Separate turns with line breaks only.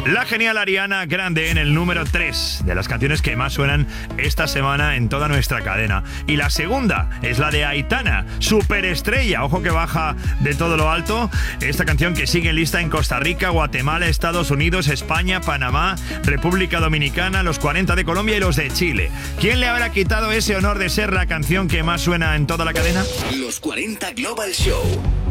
La genial Ariana Grande en el número 3 de las canciones que más suenan esta semana en toda nuestra cadena. Y la segunda es la de Aitana, Superestrella. Ojo que baja de todo lo alto. Esta canción que sigue en lista en Costa Rica, Guatemala, Estados Unidos, España, Panamá, República Dominicana, los 40 de Colombia y los de Chile. ¿Quién le habrá quitado ese honor de ser la canción que más suena en toda la cadena?
Los 40 Global Show.